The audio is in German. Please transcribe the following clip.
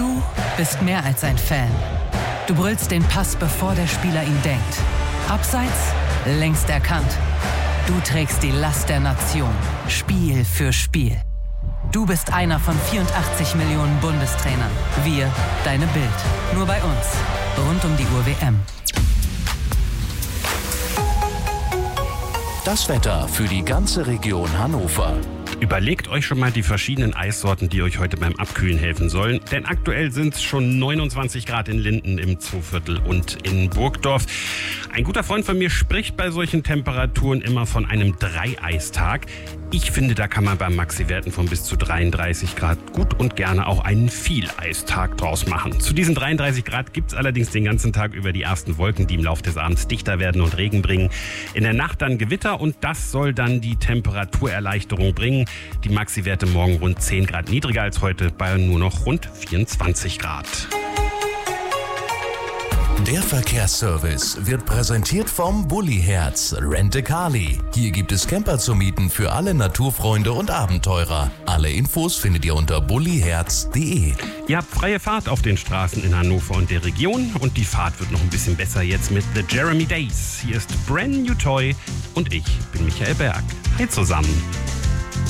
Du bist mehr als ein Fan. Du brüllst den Pass, bevor der Spieler ihn denkt. Abseits, längst erkannt. Du trägst die Last der Nation, Spiel für Spiel. Du bist einer von 84 Millionen Bundestrainern. Wir, deine Bild. Nur bei uns. Rund um die Uhr WM. Das Wetter für die ganze Region Hannover. Überlegt euch schon mal die verschiedenen Eissorten, die euch heute beim Abkühlen helfen sollen. Denn aktuell sind es schon 29 Grad in Linden, im Zooviertel und in Burgdorf. Ein guter Freund von mir spricht bei solchen Temperaturen immer von einem 3-Eistag. Ich finde, da kann man bei Maxi-Werten von bis zu 33 Grad gut und gerne auch einen Viel-Eistag draus machen. Zu diesen 33 Grad gibt es allerdings den ganzen Tag über die ersten Wolken, die im Laufe des Abends dichter werden und Regen bringen. In der Nacht dann Gewitter und das soll dann die Temperaturerleichterung bringen. Die Maxi-Werte morgen rund 10 Grad niedriger als heute, bei nur noch rund 24 Grad. Der Verkehrsservice wird präsentiert vom Bulli-Herz Rent-A-Carly. Hier gibt es Camper zu mieten für alle Naturfreunde und Abenteurer. Alle Infos findet ihr unter bulliherz.de. Ihr habt freie Fahrt auf den Straßen in Hannover und der Region und die Fahrt wird noch ein bisschen besser jetzt mit The Jeremy Days. Hier ist Brand New Toy und ich bin Michael Berg. Hey zusammen.